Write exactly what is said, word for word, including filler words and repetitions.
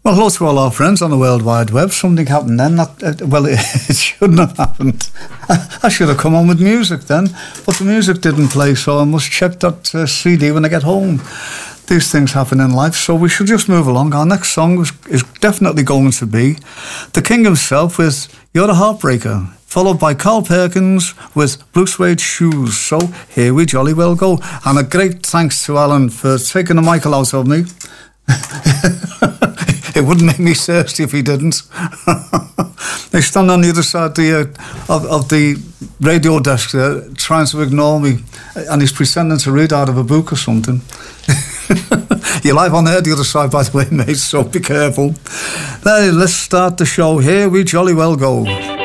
Well, hello to all our friends on the World Wide Web. Something happened then. That, uh, well, it, it shouldn't have happened. I, I should have come on with music then, but the music didn't play, so I must check that uh, C D when I get home. These things happen in life, so we should just move along. Our next song is, is definitely going to be The King himself with You're a Heartbreaker, followed by Carl Perkins with Blue Suede Shoes. So here we jolly well go. And a great thanks to Alan for taking the Michael out of me. It wouldn't make me thirsty if he didn't. They stand on the other side of the, uh, of, of the radio desk there, trying to ignore me, and he's pretending to read out of a book or something. You're live on air the other side, by the way, mate, so be careful. Now, let's start the show. Here we jolly well go.